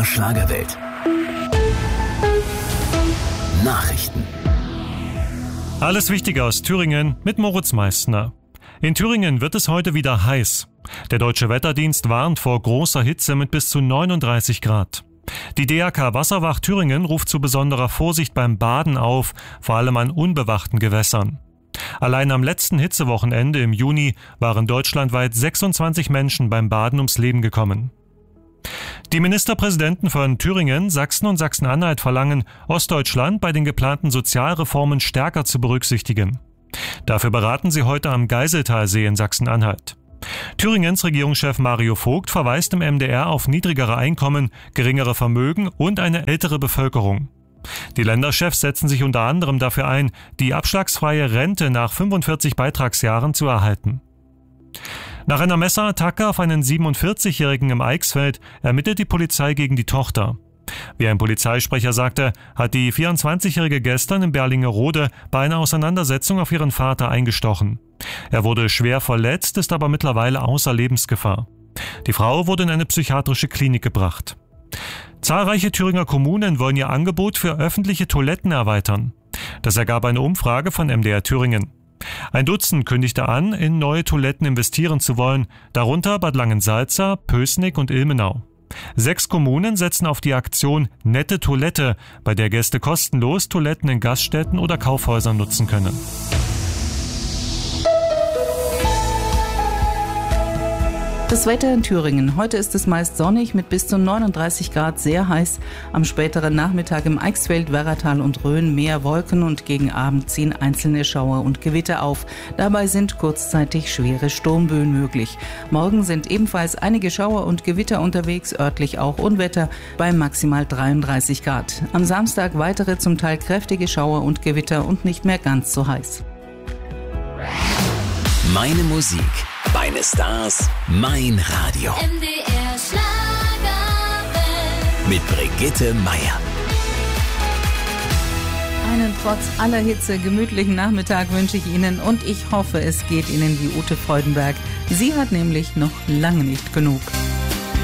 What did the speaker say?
Schlagerwelt. Nachrichten. Alles Wichtige aus Thüringen mit Moritz Meissner. In Thüringen wird es heute wieder heiß. Der Deutsche Wetterdienst warnt vor großer Hitze mit bis zu 39 Grad. Die DRK Wasserwacht Thüringen ruft zu besonderer Vorsicht beim Baden auf, vor allem an unbewachten Gewässern. Allein am letzten Hitzewochenende im Juni waren deutschlandweit 26 Menschen beim Baden ums Leben gekommen. Die Ministerpräsidenten von Thüringen, Sachsen und Sachsen-Anhalt verlangen, Ostdeutschland bei den geplanten Sozialreformen stärker zu berücksichtigen. Dafür beraten sie heute am Geiseltalsee in Sachsen-Anhalt. Thüringens Regierungschef Mario Vogt verweist im MDR auf niedrigere Einkommen, geringere Vermögen und eine ältere Bevölkerung. Die Länderchefs setzen sich unter anderem dafür ein, die abschlagsfreie Rente nach 45 Beitragsjahren zu erhalten. Nach einer Messerattacke auf einen 47-Jährigen im Eichsfeld ermittelt die Polizei gegen die Tochter. Wie ein Polizeisprecher sagte, hat die 24-Jährige gestern in Berlingerode bei einer Auseinandersetzung auf ihren Vater eingestochen. Er wurde schwer verletzt, ist aber mittlerweile außer Lebensgefahr. Die Frau wurde in eine psychiatrische Klinik gebracht. Zahlreiche Thüringer Kommunen wollen ihr Angebot für öffentliche Toiletten erweitern. Das ergab eine Umfrage von MDR Thüringen. Ein Dutzend kündigte an, in neue Toiletten investieren zu wollen, darunter Bad Langensalza, Pößnig und Ilmenau. 6 Kommunen setzen auf die Aktion Nette Toilette, bei der Gäste kostenlos Toiletten in Gaststätten oder Kaufhäusern nutzen können. Das Wetter in Thüringen. Heute ist es meist sonnig mit bis zu 39 Grad, sehr heiß. Am späteren Nachmittag im Eichsfeld, Werratal und Rhön mehr Wolken und gegen Abend ziehen einzelne Schauer und Gewitter auf. Dabei sind kurzzeitig schwere Sturmböen möglich. Morgen sind ebenfalls einige Schauer und Gewitter unterwegs, örtlich auch Unwetter bei maximal 33 Grad. Am Samstag weitere zum Teil kräftige Schauer und Gewitter und nicht mehr ganz so heiß. Meine Musik, meine Stars, mein Radio. MDR Schlagerwelt. Mit Brigitte Meier. Einen trotz aller Hitze gemütlichen Nachmittag wünsche ich Ihnen und ich hoffe, es geht Ihnen wie Ute Freudenberg. Sie hat nämlich noch lange nicht genug.